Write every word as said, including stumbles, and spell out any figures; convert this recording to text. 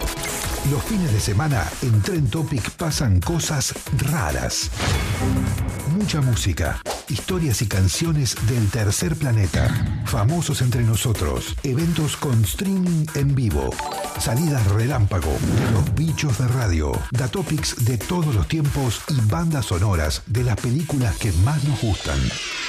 Los fines de semana en Trend Topic pasan cosas raras. Mucha música, historias y canciones del tercer planeta, famosos entre nosotros, eventos con streaming en vivo, salidas relámpago, los bichos de radio, datopics de todos los tiempos y bandas sonoras de las películas que más nos gustan.